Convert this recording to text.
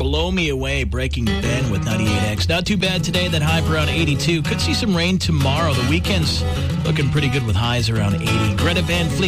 Blow Me Away, Breaking Ben with 98X. Not too bad today, that high around 82. Could see some rain tomorrow. The weekend's looking pretty good with highs around 80. Greta Van Fleet.